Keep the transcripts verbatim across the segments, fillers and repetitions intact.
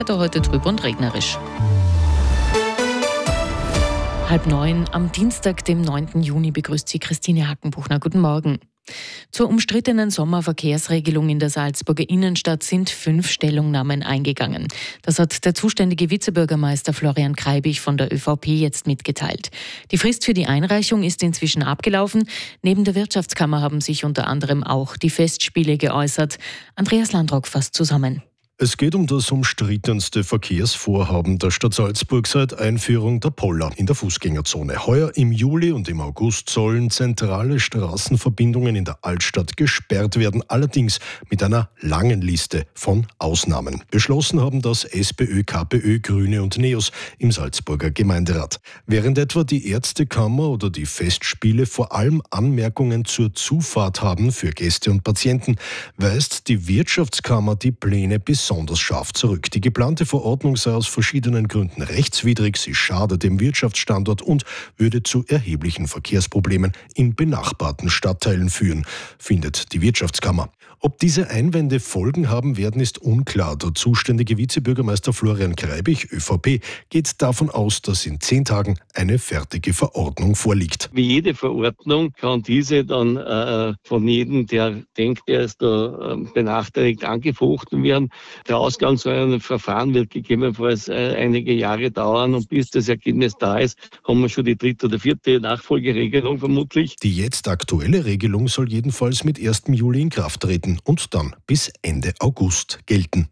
Heute trüb und regnerisch. Halb neun am Dienstag, dem neunten Juni, begrüßt Sie Christine Hackenbuchner. Guten Morgen. Zur umstrittenen Sommerverkehrsregelung in der Salzburger Innenstadt sind fünf Stellungnahmen eingegangen. Das hat der zuständige Vizebürgermeister Florian Kreibich von der ÖVP jetzt mitgeteilt. Die Frist für die Einreichung ist inzwischen abgelaufen. Neben der Wirtschaftskammer haben sich unter anderem auch die Festspiele geäußert. Andreas Landrock fasst zusammen. Es geht um das umstrittenste Verkehrsvorhaben der Stadt Salzburg seit Einführung der Poller in der Fußgängerzone. Heuer im Juli und im August sollen zentrale Straßenverbindungen in der Altstadt gesperrt werden, allerdings mit einer langen Liste von Ausnahmen. Beschlossen haben das SPÖ, KPÖ, Grüne und NEOS im Salzburger Gemeinderat. Während etwa die Ärztekammer oder die Festspiele vor allem Anmerkungen zur Zufahrt haben für Gäste und Patienten, weist die Wirtschaftskammer die Pläne bis besonders scharf zurück. Die geplante Verordnung sei aus verschiedenen Gründen rechtswidrig, sie schade dem Wirtschaftsstandort und würde zu erheblichen Verkehrsproblemen in benachbarten Stadtteilen führen, findet die Wirtschaftskammer. Ob diese Einwände Folgen haben werden, ist unklar. Der zuständige Vizebürgermeister Florian Kreibich, ÖVP, geht davon aus, dass in zehn Tagen eine fertige Verordnung vorliegt. Wie jede Verordnung kann diese dann äh, von jedem, der denkt, er ist da äh, benachteiligt, angefochten werden. Der Ausgang so einem Verfahren wird gegebenenfalls äh, einige Jahre dauern und bis das Ergebnis da ist, haben wir schon die dritte oder vierte Nachfolgeregelung vermutlich. Die jetzt aktuelle Regelung soll jedenfalls mit ersten Juli in Kraft treten und dann bis Ende August gelten.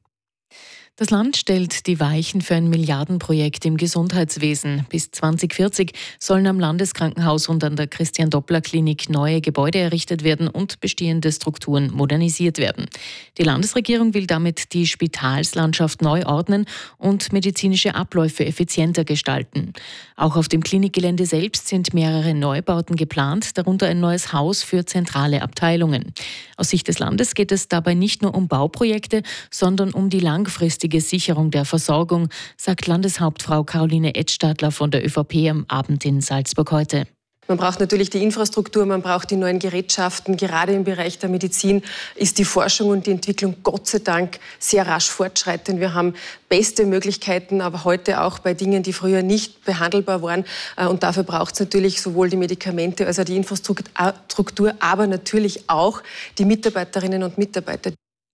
Das Land stellt die Weichen für ein Milliardenprojekt im Gesundheitswesen. Bis zwanzig vierzig sollen am Landeskrankenhaus und an der Christian-Doppler-Klinik neue Gebäude errichtet werden und bestehende Strukturen modernisiert werden. Die Landesregierung will damit die Spitalslandschaft neu ordnen und medizinische Abläufe effizienter gestalten. Auch auf dem Klinikgelände selbst sind mehrere Neubauten geplant, darunter ein neues Haus für zentrale Abteilungen. Aus Sicht des Landes geht es dabei nicht nur um Bauprojekte, sondern um die langfristige Sicherung der Versorgung, sagt Landeshauptfrau Caroline Edstadler von der ÖVP am Abend in Salzburg heute. Man braucht natürlich die Infrastruktur, man braucht die neuen Gerätschaften. Gerade im Bereich der Medizin ist die Forschung und die Entwicklung Gott sei Dank sehr rasch fortschreitend. Wir haben beste Möglichkeiten, aber heute auch bei Dingen, die früher nicht behandelbar waren. Und dafür braucht es natürlich sowohl die Medikamente als auch die Infrastruktur, aber natürlich auch die Mitarbeiterinnen und Mitarbeiter.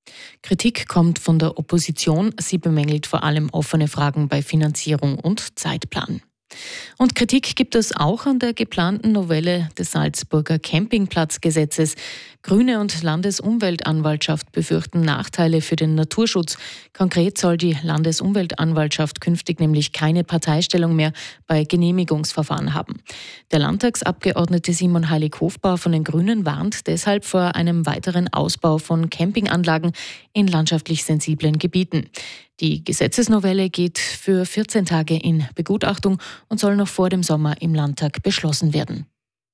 Kritik kommt von der Opposition. Sie bemängelt vor allem offene Fragen bei Finanzierung und Zeitplan. Und Kritik gibt es auch an der geplanten Novelle des Salzburger Campingplatzgesetzes. Grüne und Landesumweltanwaltschaft befürchten Nachteile für den Naturschutz. Konkret soll die Landesumweltanwaltschaft künftig nämlich keine Parteistellung mehr bei Genehmigungsverfahren haben. Der Landtagsabgeordnete Simon Heilig-Hofbauer von den Grünen warnt deshalb vor einem weiteren Ausbau von Campinganlagen in landschaftlich sensiblen Gebieten. Die Gesetzesnovelle geht für vierzehn Tage in Begutachtung und soll noch vor dem Sommer im Landtag beschlossen werden.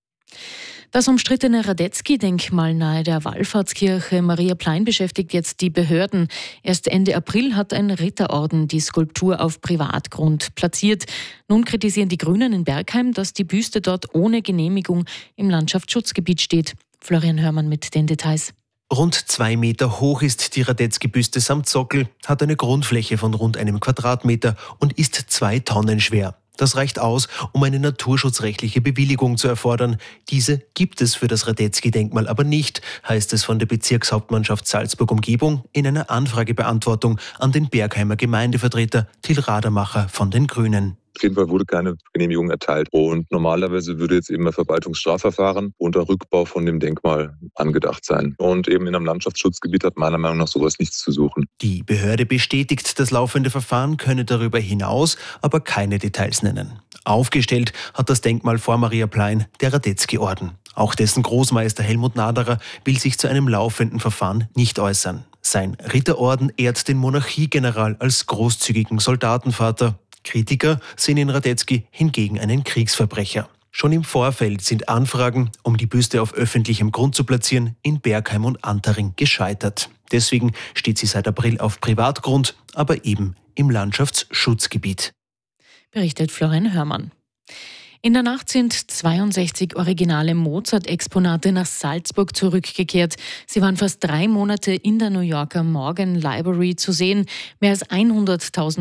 Das umstrittene Radetzky-Denkmal nahe der Wallfahrtskirche Maria Plein beschäftigt jetzt die Behörden. Erst Ende April hat ein Ritterorden die Skulptur auf Privatgrund platziert. Nun kritisieren die Grünen in Bergheim, dass die Büste dort ohne Genehmigung im Landschaftsschutzgebiet steht. Florian Hörmann mit den Details. Rund zwei Meter hoch ist die Radetzky-Büste samt Sockel, hat eine Grundfläche von rund einem Quadratmeter und ist zwei Tonnen schwer. Das reicht aus, um eine naturschutzrechtliche Bewilligung zu erfordern. Diese gibt es für das Radetzky-Denkmal aber nicht, heißt es von der Bezirkshauptmannschaft Salzburg-Umgebung in einer Anfragebeantwortung an den Bergheimer Gemeindevertreter Till Radermacher von den Grünen. Auf jeden Fall wurde keine Genehmigung erteilt. Und normalerweise würde jetzt eben ein Verwaltungsstrafverfahren unter Rückbau von dem Denkmal angedacht sein. Und eben in einem Landschaftsschutzgebiet hat meiner Meinung nach sowas nichts zu suchen. Die Behörde bestätigt, das laufende Verfahren könne darüber hinaus aber keine Details nennen. Aufgestellt hat das Denkmal vor Maria Plein der Radetzky-Orden. Auch dessen Großmeister Helmut Naderer will sich zu einem laufenden Verfahren nicht äußern. Sein Ritterorden ehrt den Monarchiegeneral als großzügigen Soldatenvater. Kritiker sehen in Radetzky hingegen einen Kriegsverbrecher. Schon im Vorfeld sind Anfragen, um die Büste auf öffentlichem Grund zu platzieren, in Bergheim und Antaring gescheitert. Deswegen steht sie seit April auf Privatgrund, aber eben im Landschaftsschutzgebiet. Berichtet Florian Hörmann. In der Nacht sind zweiundsechzig originale Mozart-Exponate nach Salzburg zurückgekehrt. Sie waren fast drei Monate in der New Yorker Morgan Library zu sehen. Mehr als hunderttausend